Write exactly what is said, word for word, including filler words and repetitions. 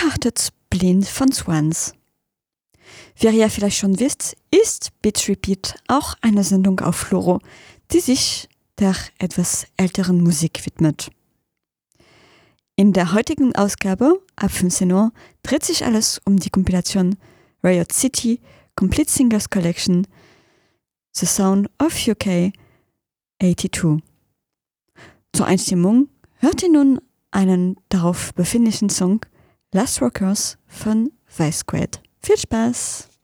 Uncharted Blind von Swans. Wie ihr ja vielleicht schon wisst, ist Beat Repeat auch eine Sendung auf Floro, die sich der etwas älteren Musik widmet. In der heutigen Ausgabe, ab fünfzehn Uhr, dreht sich alles um die Kompilation Riot City Complete Singles Collection The Sound of U K zweiundachtzig. Zur Einstimmung hört ihr nun einen darauf befindlichen Song Last Rockers von Vice Squad. Viel Spaß!